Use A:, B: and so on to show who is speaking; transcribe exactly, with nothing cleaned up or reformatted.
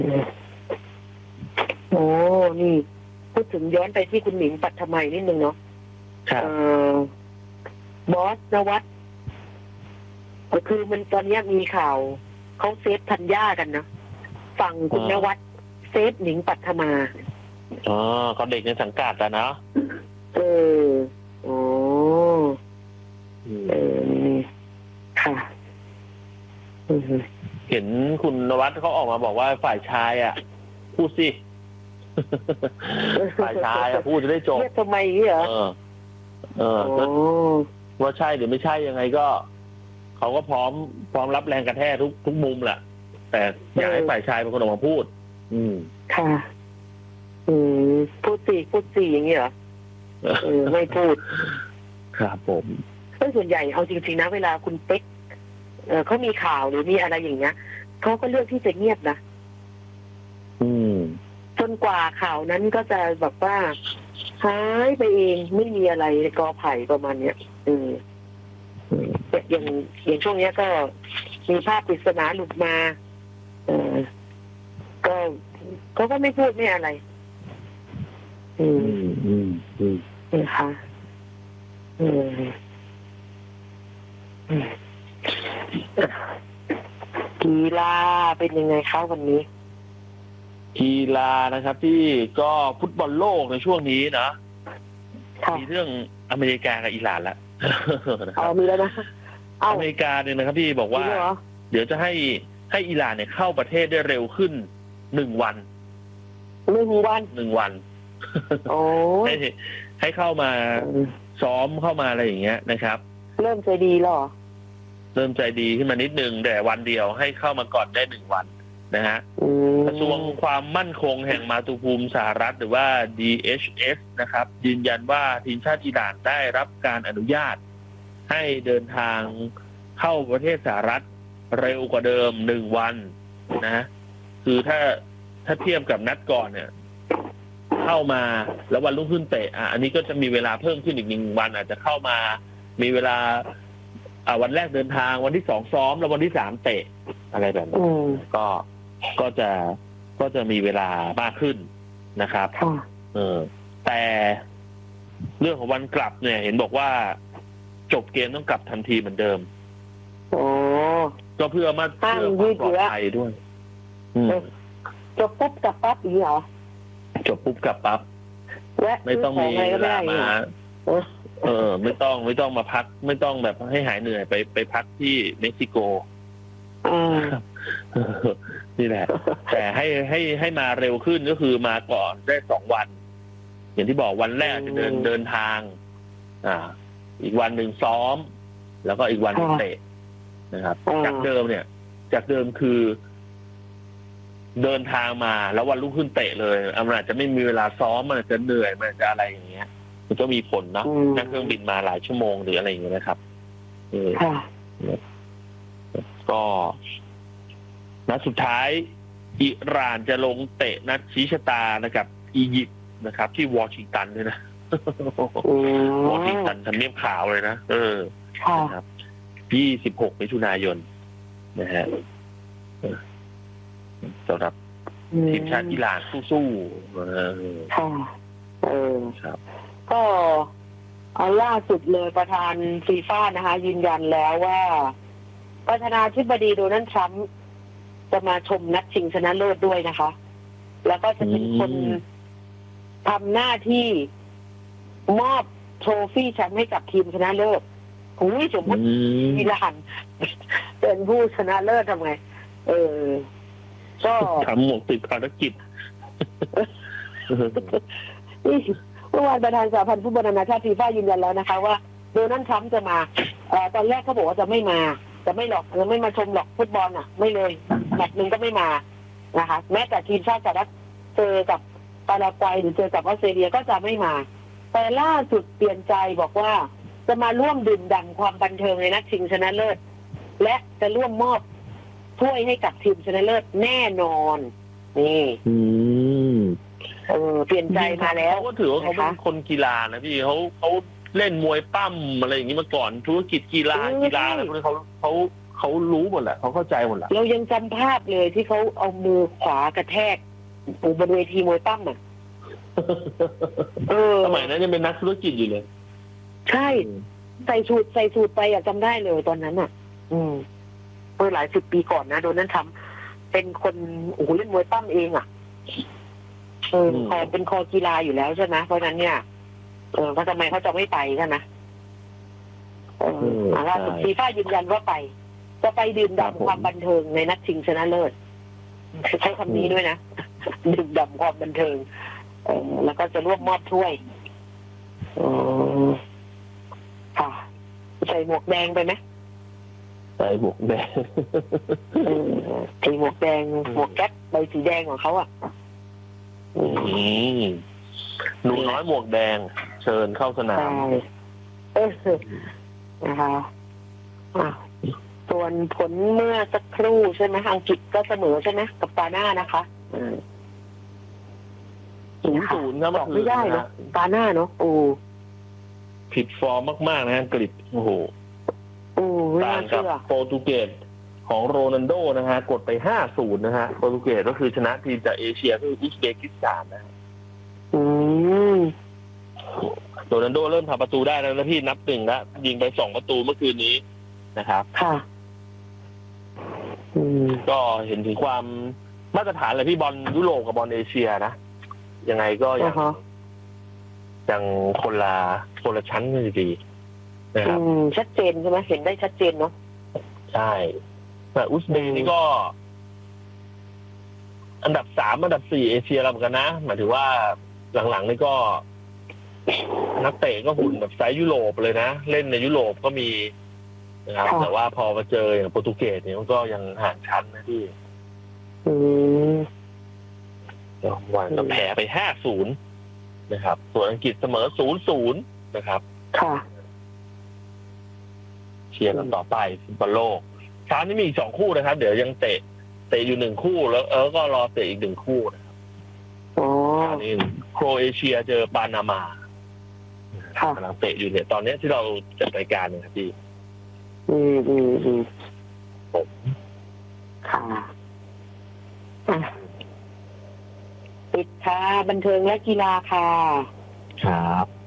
A: โอ้นี่พูดถึงย้อนไปที่คุณหนิงปัทมัยนิดนึงเนาะบอสนวัตก็คือมันตอนนี้มีข่าวเขาเซฟธัญญากันนะฝั่งคุณนวัตเซฟหนิงปัทมา
B: อ๋อเขาเด็กในสังกัดอะเนาะ
A: เออโอ้เออค่ะ
B: เห็นคุณนวัตเขาออกมาบอกว่าฝ่ายชายอ่ะพูดสิฝ่ายชายอ่ะพูดจะได้จบ
A: ทำไมเหรอ
B: เออเออว่าใช่หรือไม่ใช่ยังไงก็เขาก็พร้อมพร้อมรับแรงกระแทกทุกทุกมุมแหละแต่อยากให้ฝ่ายชายเป็นคนออกมาพูด อืม
A: ค่ะอืมพูดสิพูดสิอย่างนี้เหรอเออไม่พูด
B: ครับผม
A: ก็ส่วนใหญ่เอาจริงๆนะเวลาคุณเป๊กเออเขามีข่าวหรือมีอะไรอย่างเงี้ยเขาก็เลือกที่จะเงียบนะ
B: อืม
A: จนกว่าข่าวนั้นก็จะแบบว่าหายไปเองไม่มีอะไรในกอไผ่ประมาณเนี้ยเอออย่างอย่างช่วงนี้ก็มีภาพปริศนาหลุดมาเออก็เขาก็ไม่พูดไม่อะไรอืมอืมอืมนะคะอืมกีฬาเป็นยังไงคะวันนี้
B: กีฬานะครับที่ก็ฟุตบอลโลกในช่วงนี้นะมีเรื่องอเมริกากับอิหร่านละ
A: อ๋อมีแล้วนะ
B: อเมริกาเนี่ยนะครับพี่บอกว่าเดี๋ยวจะให้ให้อิหร่านเนี่ยเข้าประเทศได้เร็วขึ้นหนึ่งวัน
A: หนึ่งวัน
B: หนึ่งวัน
A: โอ้
B: ให้ให้เข้ามาซ้อมเข้ามาอะไรอย่างเงี้ยนะครับ
A: เริ่มใจดีหรอ
B: เริ่มใจดีขึ้นมานิดนึงแต่วันเดียวให้เข้ามาก่อนได้หนึ่งวันนะฮะกระทรวงความมั่นคงแห่งมาตุภูมิสหรัฐหรือว่า ดี เอช เอส นะครับยืนยันว่าทีมชาติอิหร่านได้รับการอนุญาตให้เดินทางเข้าประเทศสหรัฐเร็วกว่าเดิมหนึ่งวันนะคือถ้าถ้าเทียบกับนัดก่อนเนี่ยเข้ามาแล้ววันรุ่งขึ้นเตะอ่ะอันนี้ก็จะมีเวลาเพิ่มขึ้นอีกหนึ่งวันอาจจะเข้ามามีเวลาอ่าวันแรกเดินทางวันที่สองซ้อมแล้ววันที่สามเตะอะไรแบบนี้ก็ก็จะก็จะมีเวลามากขึ้นนะครับเออแต่เรื่องของวันกลับเนี่ยเห็นบอกว่าจบเกมต้องกลับทันทีเหมือนเดิม
A: โอ้
B: ก็เพื่อมาเพื่อความปลอดภัยด้วย
A: จบปุ๊บกลับปั๊บอีกเหรอ
B: จบปุ๊บกลับปั๊บไม่ต้องมีเวลามาเออไม่ต้องไม่ต้องมาพักไม่ต้องแบบให้หายเหนื่อยไปไปพักที่เม็กซิโกนี่แหละแต่ให้ให้ให้มาเร็วขึ้นก็คือมาก่อนได้สองวันอย่างที่บอกวันแรกจะเดินเดินทางอ่าอีกวันหนึ่งซ้อมแล้วก็อีกวันนึงเตะนะครับจากเดิมเนี่ยจากเดิมคือเดินทางมาแล้ววันรุ่งขึ้นเตะเลยมันอาจจะไม่มีเวลาซ้อมมันอาจจะเหนื่อยมันอาจจะอะไรอย่างเงี้ยมันก็มีผลนะนั่งเครื่องบินมาหลายชั่วโมงหรืออะไรอย่างเงี้ยนะครับเออก็นัดสุดท้ายอิหร่านจะลงเตะนัดชี้ชะตานะครับอียิปต์นะครับที่วอชิงตันด้วยนะวอชิงตันทำเนียบขาวเลยนะเออครับยี่สิบหกมิถุนายนนะฮะสำหรับทีมชาติอิหร่านสู้ๆเออ
A: ค่ะเออครับก็เอาล่าสุดเลยประธานฟีฟ่านะคะยืนยันแล้วว่าประธานาธิบดีโดนัลด์ทรัมป์จะมาชมนัดชิงชนะเลิศด้วยนะคะแล้วก็จะเป็นคนทำหน้าที่มอบโทรฟี่แชมป์ให้กับทีมชนะเลิศอุ้ยสมมติอิหร่านเป็นผู้ชนะเลิศทำไงเออก็
B: ทำหมดติดภารกิจ
A: นี่เมื่อวานประธานสหพันธ์ฟุตบอลนานาชาติฟีฟ่ายืนยันแล้วนะคะว่าโดนัลด์ทรัมป์จะมาเอ่อตอนแรกเขาบอกว่าจะไม่มาจะไม่หรอกจะไม่มาชมหรอกฟุตบอลอ่ะไม่เลยแมตช์นึงก็ไม่มานะคะแม้แต่ทีมชาติสหรัฐเจอกับปารากวัยหรือเจอกับออสเตรเลียก็จะไม่มาแต่ล่าสุดเปลี่ยนใจบอกว่าจะมาร่วมดื่มด่ำความบันเทิงในนัดชิงชนะเลิศและจะร่วมมอบถ้วยให้กับทีมชนะเลิศแน่นอนนี่เออเปลี่ยนใจมาแล้ว
B: เขาก็ถือว่าเขาเป็นคนกีฬานะพี่เขาเขาเล่นมวยปั้มอะไรอย่างนี้มาก่อนธุรกิจกีฬากีฬาอะไรพวกนี้เขาเขาเเขารู้หมดแหละเขาเข้าใจหมดแหละ
A: เรายังจำภาพเลยที่เขาเอามือขวากระแทกปูบนเวทีมวยปั้มอ่ะเออ
B: สมัยนั้นยังเป็นนักธุรกิจอยู่เลย
A: ใช่ใส่สูตรใส่สูตรไปอ่ะจำได้เลยตอนนั้นอ่ะ อืมเมื่อหลายสิบปีก่อนนะโดนนั้นทำเป็นคนโอ้โหเล่นมวยปั้มเองอ่ะเออคอเป็นคอกีฬาอยู่แล้วใช่ไหมเพราะนั้นเนี่ยเออว่าทำไมเขาจะไม่ไปใช่ไหมเอออ่าล่าสุดฟีฟ่ายืนยันว่าไปจะไปดื่มด่ำความบันเทิงในนัดชิงชนะเลิศใช้คำนี้ด้วยนะดื่มด่ำความบันเทิงเออแล้วก็จะร่วมมอบถ้วยอ๋อค่ะใส่หมวกแดงไปไหม
B: ใส่หมวกแดง
A: เออใส่หมวกแดงหมวกแก๊ปใบสีแดงของเขาอ่ะ
B: อืมหนูน้อยหมวกแดง เชิญเข้าสนาม
A: ใช่เออนะคะอ่ะส่วนผลเมื่อสักครู่ใช่ไหมอังกฤษก็เสมอใช่ไหมกับกาน่านะคะอืม
B: ศูนย์ศูนย์ครับ
A: บอกไม่ได้เนาะกาน่าเนาะโอ้
B: ผิดฟอร์มมากๆนะอังกฤษโอ้โห
A: โอ้ไม่
B: ต่า
A: น่าง
B: กับ
A: เชื่อ
B: โปรตุเกสของโรนัลโดนะฮะกดไป ห้าศูนย์ นะฮะโปรตุเกสก็คือชนะทีมจากเอเชียคืออุซเบกิสถานนะฮะ
A: อืม
B: โรนัลโดเริ่มทำประตูได้แล้วนะพี่นับหนึ่งแล้วยิงไปสองประตูเมื่อคืนนี้นะครับ
A: ค่ะ อืม
B: ก็เห็นถึงความมาตรฐานเลยพี่บอลยุโรปกับบอลเอเชียนะยังไงก็ยัง
A: อ่าฮะ
B: ยังคนละคนละชั้นกันอยู่ดีนะค
A: อื
B: รับ
A: มชัดเจนใช่ไหมเห็นได้ชัดเจนเนาะ
B: ใช่แต่อุซเบย์นี่ก็ อันดับสามอันดับสี่เอเชียเราเหมือนกันนะหมายถึงว่าหลังๆนี่ก็ นักเตะก็หุ่นแบบไซส์ยุโรปเลยนะ เล่นในยุโรปก็มีนะครับ แต่ว่าพอมาเจออย่างโปรตุเกสเนี่ยมันก็ยังห่างชั้นนะพี่
A: อืม
B: วันก็แพ้ไปห้าศูนย์นะครับ ส่วนอังกฤษเสมอศูนย์ศูนย์นะครับ
A: ค่ะ
B: เชียร์กันต่อไปฟุตบอลโลกเช้านี้มีอีกสองคู่นะครับ เดี๋ยวยังเตะเตะอยู่หนึ่งคู่แล้วเออก็รอเตะอีกหนึ่งคู่นะครับ
A: อ๋อ
B: เช้านี้โครเอเชียเจอปานามา
A: ค่ะ
B: กำลังเตะอยู่เนี่ยตอนนี้ที่เราจัดรายการเนี่ยครับพี่
A: อืมอืมอืมค่ะอ่ะปิดค่ะบันเทิงและกีฬาค่ะ
B: ครับ